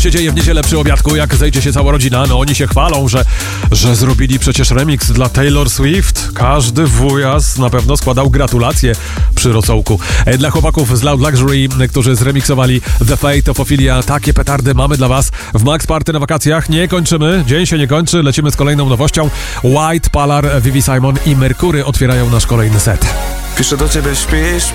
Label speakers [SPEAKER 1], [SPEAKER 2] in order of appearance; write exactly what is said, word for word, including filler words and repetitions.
[SPEAKER 1] się dzieje w niedzielę przy obiadku, jak zejdzie się cała rodzina. No oni się chwalą, że, że zrobili przecież remix dla Taylor Swift. Każdy wujas na pewno składał gratulacje przy rosołku. E, Dla chłopaków z Loud Luxury, którzy zremiksowali The Fate of Ophelia, takie petardy mamy dla was w Max Party na wakacjach. Nie kończymy, dzień się nie kończy, lecimy z kolejną nowością. White, Palar, Vivi Simon i Merkury otwierają nasz kolejny set.
[SPEAKER 2] Piszę do ciebie, śpisz?